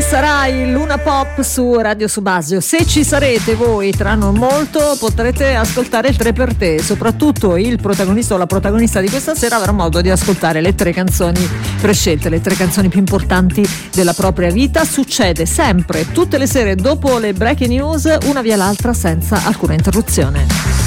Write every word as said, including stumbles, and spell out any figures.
sarà il Luna Pop su Radio Subasio. Se ci sarete voi tra non molto, potrete ascoltare il tre per te. Soprattutto il protagonista o la protagonista di questa sera avrà modo di ascoltare le tre canzoni prescelte, le tre canzoni più importanti della propria vita. Succede sempre, tutte le sere dopo le breaking news, una via l'altra senza alcuna interruzione.